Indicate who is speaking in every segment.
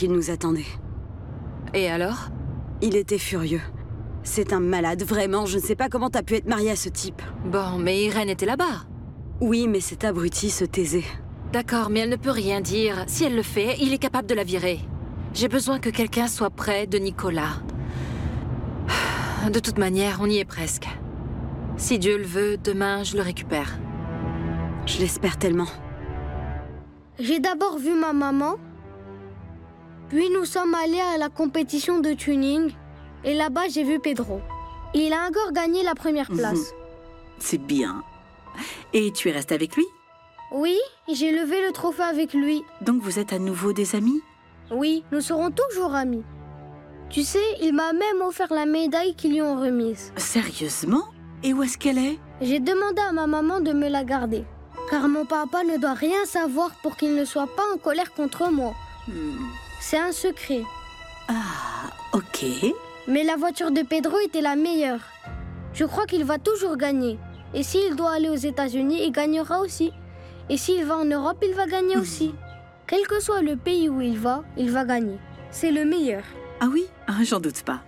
Speaker 1: qu'il nous attendait.
Speaker 2: Et alors?
Speaker 1: Il était furieux. C'est un malade, vraiment. Je ne sais pas comment t'as pu être mariée à ce type.
Speaker 2: Bon, mais Irène était là-bas.
Speaker 1: Oui, mais cet abruti se taisait.
Speaker 2: D'accord, mais elle ne peut rien dire. Si elle le fait, il est capable de la virer. J'ai besoin que quelqu'un soit près de Nicolas. De toute manière, on y est presque. Si Dieu le veut, demain, je le récupère.
Speaker 1: Je l'espère tellement.
Speaker 3: J'ai d'abord vu ma maman, puis nous sommes allés à la compétition de tuning, et là-bas j'ai vu Pedro. Il a encore gagné la première place.
Speaker 4: C'est bien. Et tu es restée avec lui?
Speaker 3: Oui, j'ai levé le trophée avec lui.
Speaker 4: Donc vous êtes à nouveau des amis?
Speaker 3: Oui, nous serons toujours amis. Tu sais, il m'a même offert la médaille qu'ils lui ont remise.
Speaker 4: Sérieusement? Et où est-ce qu'elle est?
Speaker 3: J'ai demandé à ma maman de me la garder, car mon papa ne doit rien savoir pour qu'il ne soit pas en colère contre moi. C'est un secret.
Speaker 4: Ah, ok.
Speaker 3: Mais la voiture de Pedro était la meilleure. Je crois qu'il va toujours gagner. Et s'il doit aller aux États-Unis, il gagnera aussi. Et s'il va en Europe, il va gagner aussi. Quel que soit le pays où il va gagner. C'est le meilleur.
Speaker 4: Ah oui? Ah, j'en doute pas.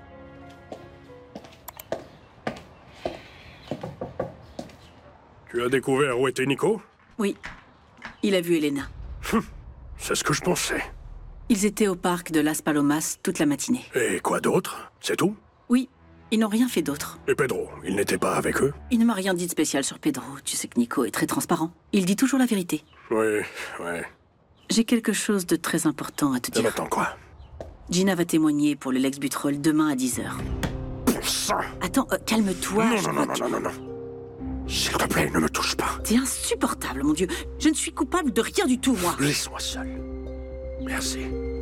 Speaker 5: Tu as découvert où était Nico?
Speaker 4: Oui. Il a vu Elena.
Speaker 5: C'est ce que je pensais.
Speaker 4: Ils étaient au parc de Las Palomas toute la matinée.
Speaker 5: Et quoi d'autre? C'est tout?
Speaker 4: Oui. Ils n'ont rien fait d'autre.
Speaker 5: Et Pedro, il n'était pas avec eux?
Speaker 4: Il ne m'a rien dit de spécial sur Pedro. Tu sais que Nico est très transparent. Il dit toujours la vérité.
Speaker 5: Oui.
Speaker 4: J'ai quelque chose de très important à te
Speaker 5: Et
Speaker 4: dire.
Speaker 5: maintenant quoi?
Speaker 4: Gina va témoigner pour le Lex Butrol demain à 10h.
Speaker 5: Pour ça?
Speaker 4: Attends, calme-toi.
Speaker 5: Non. S'il te plaît, ne me touche pas.
Speaker 4: T'es insupportable, mon Dieu. Je ne suis coupable de rien du tout, moi.
Speaker 5: Laisse-moi seul. Merci.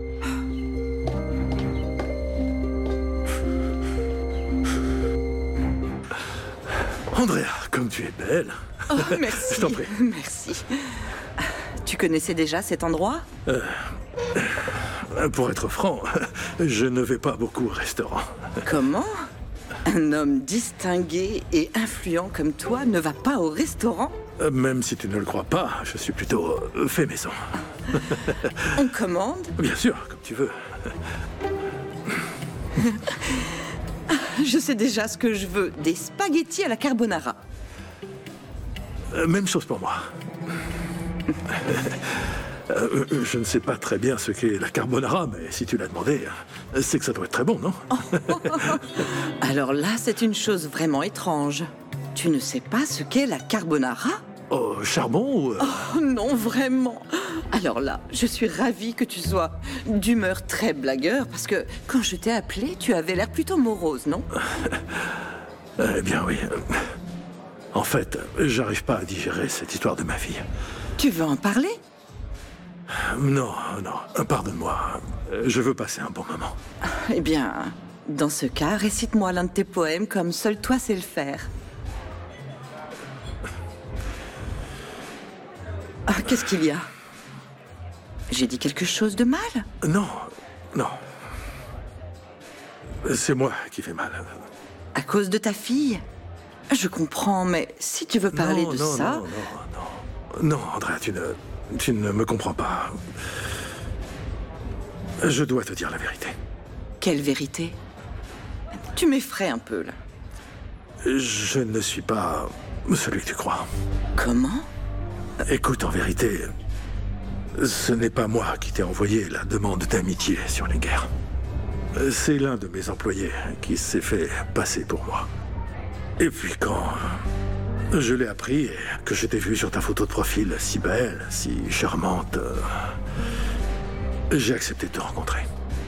Speaker 6: Andrea, comme tu es belle.
Speaker 7: Oh, merci.
Speaker 6: Je t'en prie.
Speaker 7: Merci. Tu connaissais déjà cet endroit?
Speaker 6: Pour être franc, je ne vais pas beaucoup au restaurant.
Speaker 7: Comment? Un homme distingué et influent comme toi ne va pas au restaurant?
Speaker 6: Même si tu ne le crois pas, je suis plutôt fait maison.
Speaker 7: On commande?
Speaker 6: Bien sûr, comme tu veux.
Speaker 7: Je sais déjà ce que je veux. Des spaghettis à la carbonara.
Speaker 6: Même chose pour moi. Je ne sais pas très bien ce qu'est la carbonara, mais si tu l'as demandé, c'est que ça doit être très bon, non?
Speaker 7: Alors là, c'est une chose vraiment étrange. Tu ne sais pas ce qu'est la carbonara?
Speaker 6: Oh, charbon ou...
Speaker 7: Oh non, vraiment. Alors là, je suis ravie que tu sois d'humeur très blagueur, parce que quand je t'ai appelé, tu avais l'air plutôt morose, non?
Speaker 6: Eh bien oui. En fait, j'arrive pas à digérer cette histoire de ma fille.
Speaker 7: Tu veux en parler?
Speaker 6: Non, pardonne-moi. Je veux passer un bon moment.
Speaker 7: Eh bien, dans ce cas, récite-moi l'un de tes poèmes comme seul toi sais le faire. Ah, qu'est-ce qu'il y a? J'ai dit quelque chose de mal?
Speaker 6: Non. C'est moi qui fais mal.
Speaker 7: À cause de ta fille? Je comprends, mais si tu veux parler de ça...
Speaker 6: Non, Andrea, tu ne me comprends pas. Je dois te dire la vérité.
Speaker 7: Quelle vérité? Tu m'effraies un peu, là.
Speaker 6: Je ne suis pas celui que tu crois.
Speaker 7: Comment?
Speaker 6: Écoute, en vérité, ce n'est pas moi qui t'ai envoyé la demande d'amitié sur les guerres. C'est l'un de mes employés qui s'est fait passer pour moi. Et puis quand je l'ai appris et que je t'ai vu sur ta photo de profil si belle, si charmante, j'ai accepté de te rencontrer.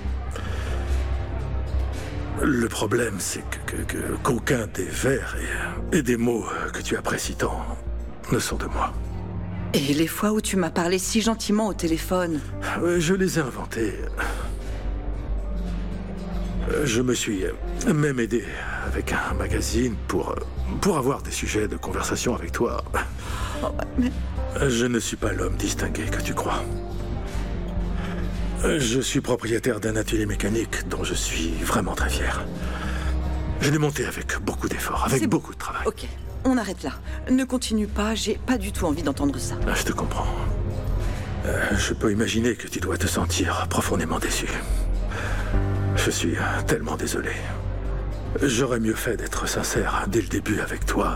Speaker 6: Le problème, c'est qu'aucun des vers et des mots que tu apprécies tant ne sont de moi.
Speaker 7: Et les fois où tu m'as parlé si gentiment au téléphone?
Speaker 6: Je les ai inventés. Je me suis même aidé avec un magazine pour avoir des sujets de conversation avec toi.
Speaker 7: Oh, mais...
Speaker 6: Je ne suis pas l'homme distingué que tu crois. Je suis propriétaire d'un atelier mécanique dont je suis vraiment très fier. Je l'ai monté avec beaucoup d'efforts, avec beaucoup de travail.
Speaker 7: Ok, on arrête là. Ne continue pas, j'ai pas du tout envie d'entendre ça.
Speaker 6: Je te comprends. Je peux imaginer que tu dois te sentir profondément déçu. Je suis tellement désolé. J'aurais mieux fait d'être sincère dès le début avec toi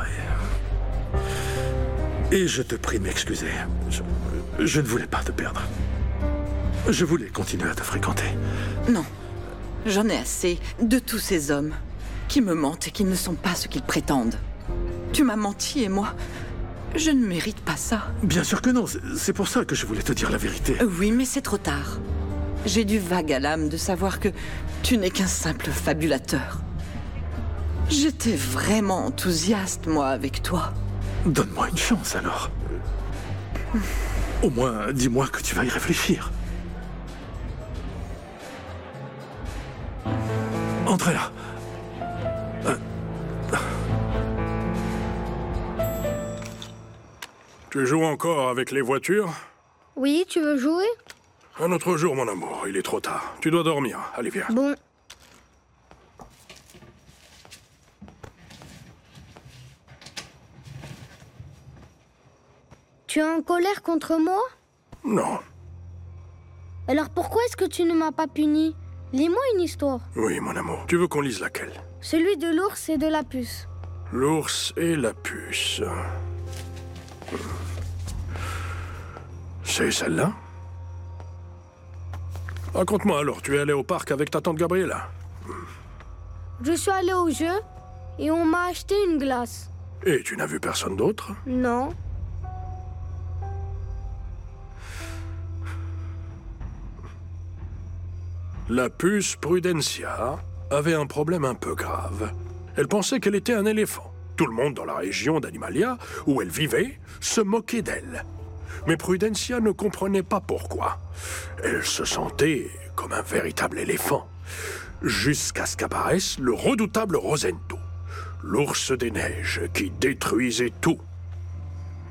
Speaker 6: et je te prie de m'excuser. Je ne voulais pas te perdre. Je voulais continuer à te fréquenter.
Speaker 7: Non, j'en ai assez de tous ces hommes qui me mentent et qui ne sont pas ce qu'ils prétendent. Tu m'as menti et moi, je ne mérite pas ça.
Speaker 6: Bien sûr que non, c'est pour ça que je voulais te dire la vérité.
Speaker 7: Oui, mais c'est trop tard. J'ai du vague à l'âme de savoir que tu n'es qu'un simple fabulateur. J'étais vraiment enthousiaste, moi, avec toi.
Speaker 6: Donne-moi une chance, alors. Au moins, dis-moi que tu vas y réfléchir. Entrez là.
Speaker 5: Tu joues encore avec les voitures?
Speaker 3: Oui, tu veux jouer?
Speaker 5: Un autre jour, mon amour. Il est trop tard. Tu dois dormir. Allez, viens.
Speaker 3: Bon. Tu es en colère contre moi?
Speaker 5: Non.
Speaker 3: Alors pourquoi est-ce que tu ne m'as pas puni? Lis-moi une histoire.
Speaker 5: Oui, mon amour. Tu veux qu'on lise laquelle?
Speaker 3: Celui de l'ours et de la puce.
Speaker 5: L'ours et la puce. C'est celle-là? Raconte-moi alors, tu es allé au parc avec ta tante Gabriella?
Speaker 3: Je suis allé au jeu et on m'a acheté une glace.
Speaker 5: Et tu n'as vu personne d'autre?
Speaker 3: Non.
Speaker 5: La puce Prudencia avait un problème un peu grave. Elle pensait qu'elle était un éléphant. Tout le monde dans la région d'Animalia, où elle vivait, se moquait d'elle. Mais Prudencia ne comprenait pas pourquoi. Elle se sentait comme un véritable éléphant. Jusqu'à ce qu'apparaisse le redoutable Rosendo, l'ours des neiges qui détruisait tout.